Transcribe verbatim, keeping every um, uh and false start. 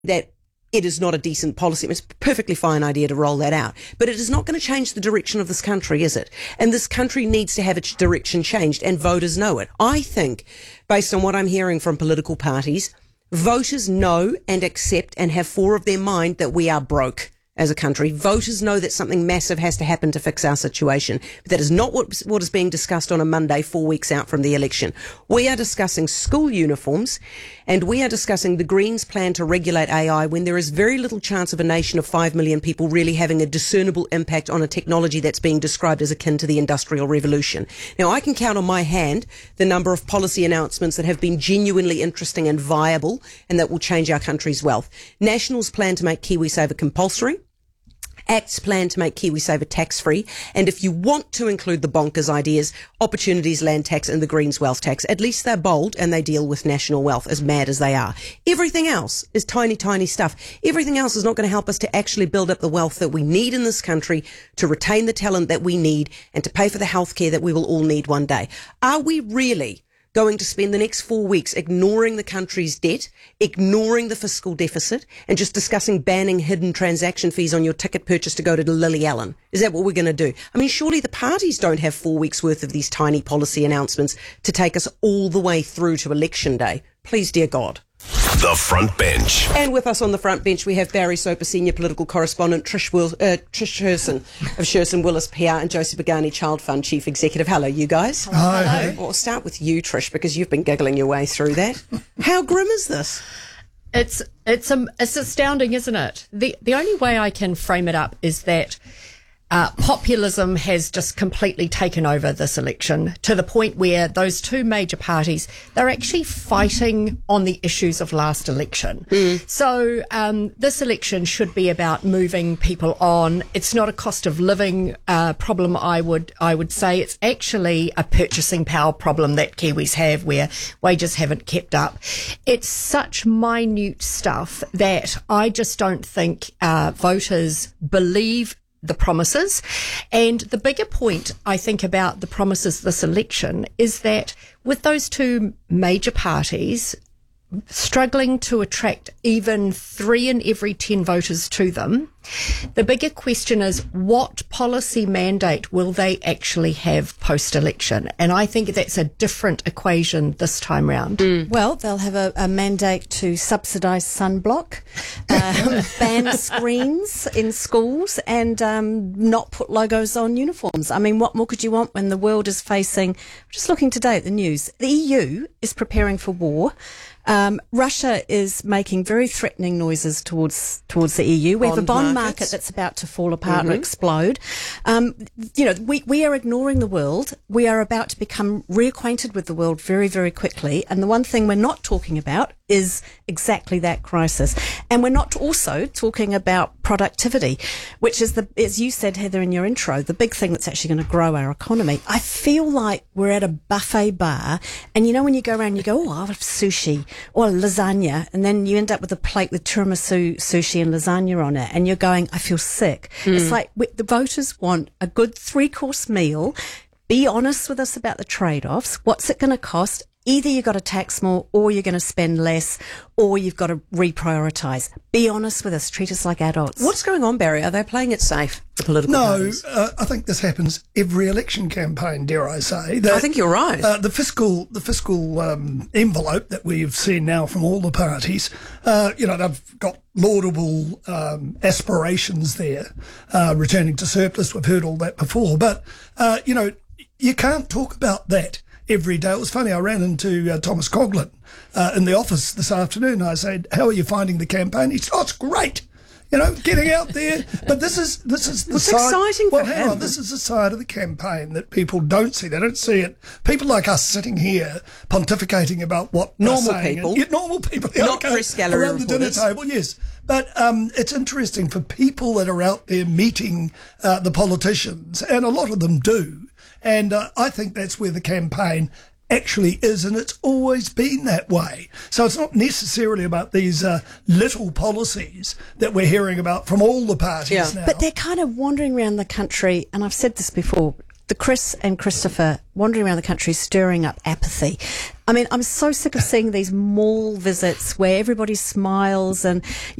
that it is not a decent policy. It's a perfectly fine idea to roll that out. But it is not going to change the direction of this country, is it? And this country needs to have its direction changed, and voters know it. I think, based on what I'm hearing from political parties, voters know and accept and have fore of their mind that we are broke as a country. Voters know that something massive has to happen to fix our situation. But that is not what, what is being discussed on a Monday, four weeks out from the election. We are discussing school uniforms, and we are discussing the Greens' plan to regulate A I when there is very little chance of a nation of five million people really having a discernible impact on a technology that's being described as akin to the Industrial Revolution. Now, I can count on my hand the number of policy announcements that have been genuinely interesting and viable and that will change our country's wealth. National's plan to make KiwiSaver compulsory. Act's plan to make KiwiSaver tax-free, and if you want to include the bonkers ideas, Opportunities Land Tax and the Greens Wealth Tax, at least they're bold and they deal with national wealth, as mad as they are. Everything else is tiny, tiny stuff. Everything else is not going to help us to actually build up the wealth that we need in this country, to retain the talent that we need, and to pay for the healthcare that we will all need one day. Are we really going to spend the next four weeks ignoring the country's debt, ignoring the fiscal deficit, and just discussing banning hidden transaction fees on your ticket purchase to go to Lily Allen? Is that what we're going to do? I mean, surely the parties don't have four weeks worth of these tiny policy announcements to take us all the way through to election day. Please, dear God. The Front Bench. And with us on the front bench, we have Barry Soper, Senior Political Correspondent, Trish, Will, uh, Trish Sherson of Sherson Willis P R, and Josie Begani, Child Fund Chief Executive. Hello, you guys. Hi. Hello. Well, we'll start with you, Trish, because you've been giggling your way through that. How grim is this? It's it's um, it's astounding, isn't it? The the only way I can frame it up is that Uh, populism has just completely taken over this election, to the point where those two major parties, they're actually fighting on the issues of last election. Mm. So um, this election should be about moving people on. It's not a cost of living uh, problem, I would I would say. It's actually a purchasing power problem that Kiwis have, where wages haven't kept up. It's such minute stuff that I just don't think uh, voters believe the promises. And the bigger point, I think, about the promises this election is that with those two major parties struggling to attract even three in every ten voters to them, the bigger question is, what policy mandate will they actually have post-election? And I think that's a different equation this time round. Mm. Well, they'll have a, a mandate to subsidise sunblock, um, ban screens in schools, and um, not put logos on uniforms. I mean, what more could you want when the world is facing, just looking today at the news, the E U is preparing for war. Um, Russia is making very threatening noises towards towards the E U. We have a bond markets. market that's about to fall apart mm-hmm. or explode. Um, you know, we, we are ignoring the world. We are about to become reacquainted with the world very, very quickly. And the one thing we're not talking about is exactly that crisis. And we're not also talking about productivity, which is, the, as you said, Heather, in your intro, the big thing that's actually going to grow our economy. I feel like we're at a buffet bar, and you know when you go around, you go, oh, I'll have sushi or lasagna, and then you end up with a plate with tiramisu, sushi and lasagna on it, and you're going, I feel sick. Mm. It's like we, the voters want a good three-course meal. Be honest with us about the trade-offs. What's it going to cost? Either you've got to tax more, or you're going to spend less, or you've got to reprioritise. Be honest with us. Treat us like adults. What's going on, Barry? Are they playing it safe, the political no, parties? No, uh, I think this happens every election campaign, dare I say. That, I think you're right. Uh, the fiscal the fiscal um, envelope that we've seen now from all the parties, uh, you know, they've got laudable um, aspirations there, uh, returning to surplus. We've heard all that before. But, uh, you know, you can't talk about that every day. It was funny, I ran into uh, Thomas Coughlin uh, in the office this afternoon. I said, how are you finding the campaign? He said, oh, it's great. You know, getting out there. But this is this is the it's side. exciting well, for hang him. on, this is the side of the campaign that people don't see. They don't see it. People like us sitting here pontificating about what normal saying. people, yeah, normal people, yeah, not okay, press gallery around reporters. the dinner table. Yes, but um, it's interesting for people that are out there meeting uh, the politicians, and a lot of them do. And uh, I think that's where the campaign actually is, and it's always been that way. So it's not necessarily about these uh, little policies that we're hearing about from all the parties yeah. now. But they're kind of wandering around the country, and I've said this before, the Chris and Christopher wandering around the country stirring up apathy. I mean, I'm so sick of seeing these mall visits where everybody smiles and,